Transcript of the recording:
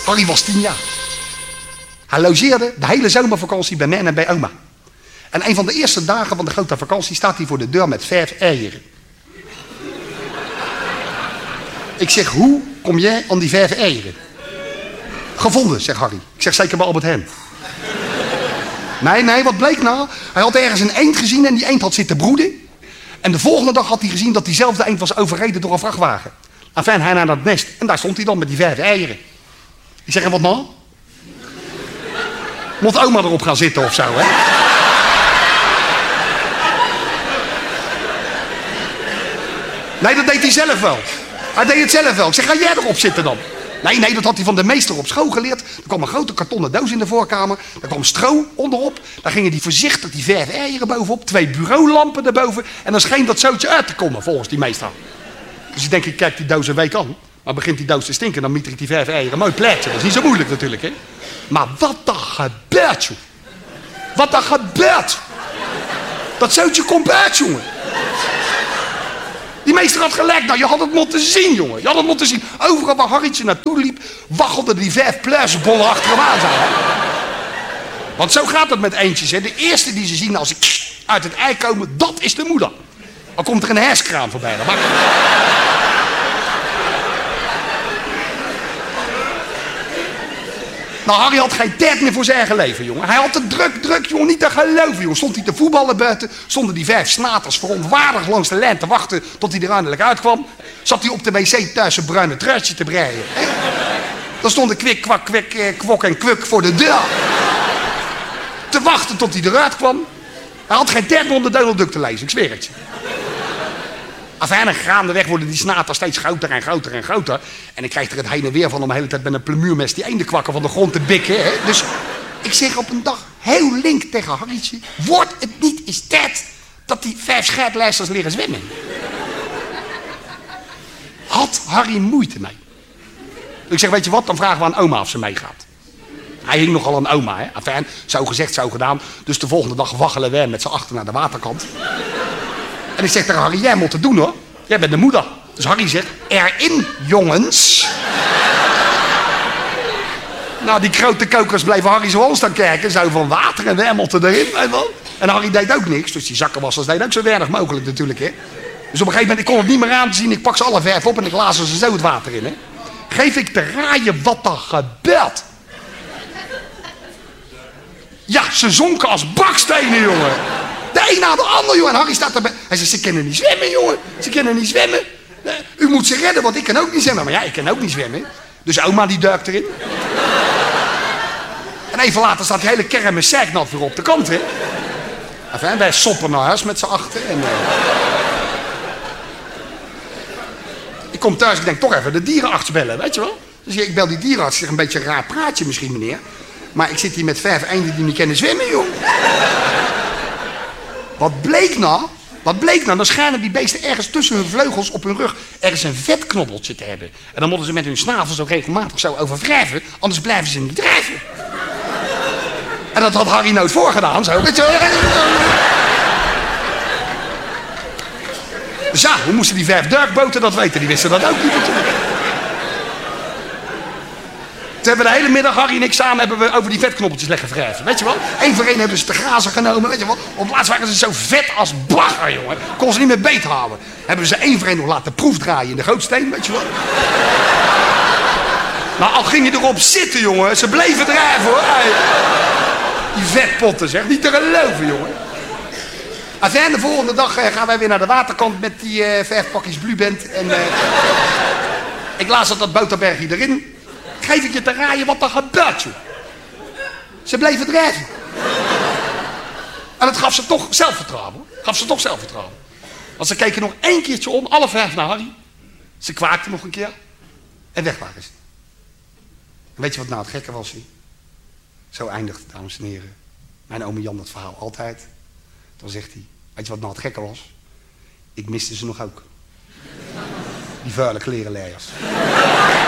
Harry was 10 jaar. Hij logeerde de hele zomervakantie bij men en bij oma. En een van de eerste dagen van de grote vakantie staat hij voor de deur met 5 eieren. Ik zeg, hoe kom jij aan die 5 eieren? Gevonden, zegt Harry. Ik zeg, zeker bij Albert Heijn. Nee, wat bleek nou? Hij had ergens een eend gezien en die eend had zitten broeden. En de volgende dag had hij gezien dat diezelfde eend was overreden door een vrachtwagen. Enfin, hij naar dat nest. En daar stond hij dan met die 5 eieren. Ik zeg, en wat nou? Moet oma erop gaan zitten of zo, hè? Nee, dat deed hij zelf wel. Hij deed het zelf wel. Ik zeg, ga jij erop zitten dan? Nee, dat had hij van de meester op school geleerd. Er kwam een grote kartonnen doos in de voorkamer. Daar kwam stro onderop. Daar gingen die voorzichtig die 5 eieren bovenop. 2 bureaulampen erboven. En dan scheen dat zootje uit te komen, volgens die meester. Dus ik denk, ik kijk die doos een week aan. Maar begint die doos te stinken, dan mieter ik die 5 eieren mooi pleitje. Dat is niet zo moeilijk natuurlijk, hè. Maar wat er gebeurt, joh. Wat er gebeurt. Dat zootje komt uit, jongen. Die meester had gelijk. Nou, je had het moeten zien, jongen. Je had het moeten zien. Overal waar Harrietje naartoe liep, waggelden die 5 pluisbollen achter hem aan. Want zo gaat het met eendjes, hè. De eerste die ze zien als ze uit het ei komen, dat is de moeder. Dan komt er een herskraan voorbij. Dan Nou, Harry had geen tijd meer voor zijn eigen leven, jongen. Hij had het druk, jongen, niet te geloven, jongen. Stond hij te voetballen buiten, stonden die 5 snaters verontwaardigd langs de lijn te wachten tot hij er eindelijk uitkwam. Zat hij op de wc thuis zijn bruine truitje te breien. Dan stonden kwik, kwak, kwik, kwok en kwuk voor de deur. Te wachten tot hij eruit kwam. Hij had geen tijd meer om de Donald Duck te lezen, ik zweer het je. Enfin, en gaandeweg worden die snaters steeds groter en groter en groter. En ik krijg er het heen en weer van om de hele tijd met een plemuurmes die eendekwakken van de grond te bikken. Hè? Dus ik zeg op een dag heel link tegen Harrietje: wordt het niet eens tijd dat die 5 scheidlijsters leren zwemmen? Had Harry moeite mee. Ik zeg, weet je wat, dan vragen we aan oma of ze meegaat. Hij hing nogal aan oma, hè. Enfin, zo gezegd, zo gedaan. Dus de volgende dag waggelen we met z'n achter naar de waterkant. En ik zeg tegen Harry, jij moet het doen, hoor. Jij bent de moeder. Dus Harry zegt, erin, jongens. Nou, die grote kokers bleven Harry zo aan staan kijken. Zo van water en wermelte erin. En Harry deed ook niks. Dus die zakkenwassers deden ook zo weinig mogelijk natuurlijk, hè. Dus op een gegeven moment, ik kon het niet meer aan te zien. Ik pak ze alle 5 op en ik laas ze zo het water in, hè. Geef ik te raaien wat er gebeurt. Ja, ze zonken als bakstenen, jongen. De een na de ander, jongen. En Harry staat erbij. Hij zegt, ze kunnen niet zwemmen, jongen. Ze kunnen niet zwemmen. U moet ze redden, want ik kan ook niet zwemmen. Maar ja, ik kan ook niet zwemmen. Dus oma die duikt erin. En even later staat die hele kermis zeiknat weer op de kant, hè. Enfin, wij soppen naar huis met z'n achter. En, ik kom thuis, ik denk toch even de dierenarts bellen, weet je wel. Dus ik bel die dierenarts, zeg, een beetje een raar praatje misschien, meneer. Maar ik zit hier met 5 eenden die niet kunnen zwemmen, joh. Wat bleek nou? Dan schijnen die beesten ergens tussen hun vleugels op hun rug ergens een vetknobbeltje te hebben. En dan moeten ze met hun snavels ook regelmatig zo over wrijven, anders blijven ze niet drijven. En dat had Harry nooit voorgedaan, zo. Weet je wel. Dus ja, hoe moesten die 5 duikboten dat weten? Die wisten dat ook niet natuurlijk. Toen hebben we de hele middag, Harry en ik samen, hebben we over die vetknobbeltjes leggen wrijven. Weet je wel? Eén voor één hebben ze te grazen genomen. Weet je wel? Op plaats waren ze zo vet als bagger, jongen. Kon ze niet meer beet houden. Hebben ze één voor één nog laten proefdraaien in de gootsteen, weet je wel? Nou, al ging je erop zitten, jongen. Ze bleven drijven, hoor. Hey. Die vetpotten, zeg. Niet te geloven, jongen. En de volgende dag gaan wij weer naar de waterkant met die 5 pakjes Blubend. En ik laat dat boterbergje erin. Geef ik je te raaien wat er gebeurt, joh. Ze bleven drijven. En dat gaf ze toch zelfvertrouwen, hoor. Want ze keken nog 1 keertje om, alle 5 naar Harry. Ze kwaakten nog een keer. En weg waren ze. En weet je wat nou het gekke was? Zo eindigt het, dames en heren. Mijn oom Jan dat verhaal altijd. Dan zegt hij, weet je wat nou het gekke was? Ik miste ze nog ook. Die vuile klerenleiers.